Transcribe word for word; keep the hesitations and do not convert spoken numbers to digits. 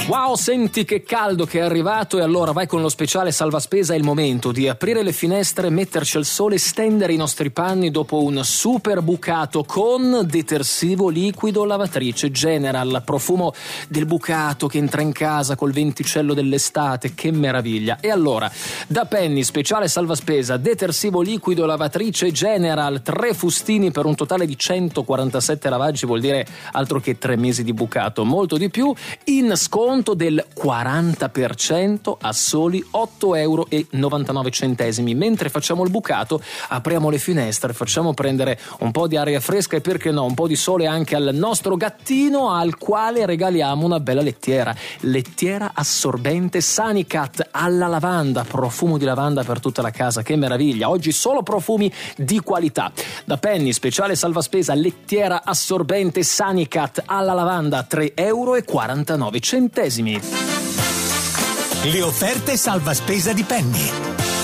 Wow, senti che caldo che è arrivato, e allora vai con lo speciale salvaspesa. È il momento di aprire le finestre, metterci al sole, stendere i nostri panni dopo un super bucato con detersivo liquido lavatrice General. Profumo del bucato che entra in casa col venticello dell'estate, che meraviglia. E allora, da Penny, speciale salvaspesa, detersivo liquido lavatrice General, tre fustini per un totale di centoquarantasette lavaggi, vuol dire altro che tre mesi di bucato, molto di più, in sconto del quaranta per cento a soli otto euro e novantanove centesimi. Mentre facciamo il bucato, apriamo le finestre, facciamo prendere un po' di aria fresca e, perché no, un po' di sole anche al nostro gattino, al quale regaliamo una bella lettiera. Lettiera assorbente Sanicat alla lavanda, profumo di lavanda per tutta la casa, che meraviglia. Oggi solo profumi di qualità. Da Penny, speciale salvaspesa, lettiera assorbente Sanicat alla lavanda, tre euro e quarantanove centesimi. Le offerte salvaspesa di Penny.